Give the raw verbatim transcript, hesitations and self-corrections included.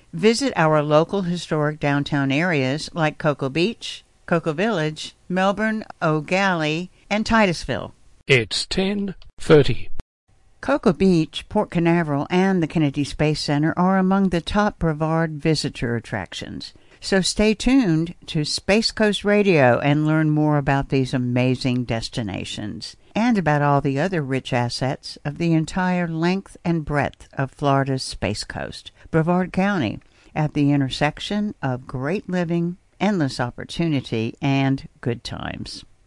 Visit our local historic downtown areas like Cocoa Beach, Cocoa Village, Melbourne, O'Galley, and Titusville. It's ten thirty. Cocoa Beach, Port Canaveral, and the Kennedy Space Center are among the top Brevard visitor attractions. So stay tuned to Space Coast Radio and learn more about these amazing destinations and about all the other rich assets of the entire length and breadth of Florida's Space Coast, Brevard County, at the intersection of great living, endless opportunity, and good times.